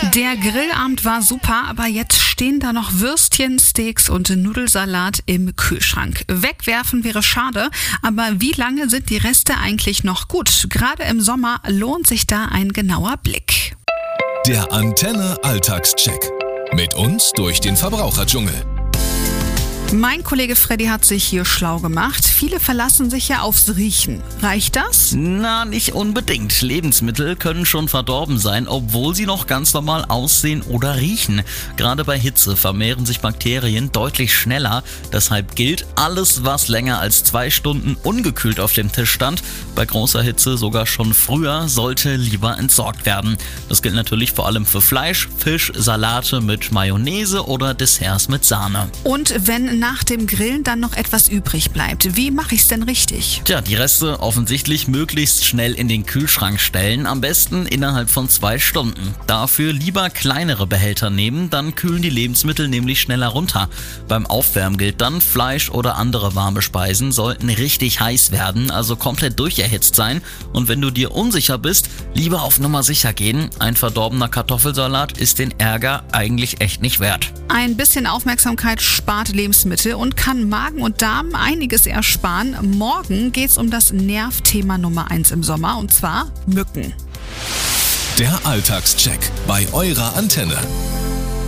Der Grillabend war super, aber jetzt stehen da noch Würstchen, Steaks und Nudelsalat im Kühlschrank. Wegwerfen wäre schade, aber wie lange sind die Reste eigentlich noch gut? Gerade im Sommer lohnt sich da ein genauer Blick. Der Antenne Alltagscheck. Mit uns durch den Verbraucherdschungel. Mein Kollege Freddy hat sich hier schlau gemacht. Viele verlassen sich ja aufs Riechen. Reicht das? Na, nicht unbedingt. Lebensmittel können schon verdorben sein, obwohl sie noch ganz normal aussehen oder riechen. Gerade bei Hitze vermehren sich Bakterien deutlich schneller. Deshalb gilt, alles, was länger als 2 Stunden ungekühlt auf dem Tisch stand, bei großer Hitze sogar schon früher, sollte lieber entsorgt werden. Das gilt natürlich vor allem für Fleisch, Fisch, Salate mit Mayonnaise oder Desserts mit Sahne. Und wenn nach dem Grillen dann noch etwas übrig bleibt, wie mache ich es denn richtig? Tja, die Reste offensichtlich möglichst schnell in den Kühlschrank stellen, am besten innerhalb von 2 Stunden. Dafür lieber kleinere Behälter nehmen, dann kühlen die Lebensmittel nämlich schneller runter. Beim Aufwärmen gilt dann, Fleisch oder andere warme Speisen sollten richtig heiß werden, also komplett durcherhitzt sein. Und wenn du dir unsicher bist, lieber auf Nummer sicher gehen. Ein verdorbener Kartoffelsalat ist den Ärger eigentlich echt nicht wert. Ein bisschen Aufmerksamkeit spart Lebensmittel und kann Magen und Darm einiges ersparen. Morgen geht's um das Nervthema Nummer 1 im Sommer, und zwar Mücken. Der Alltagscheck bei eurer Antenne.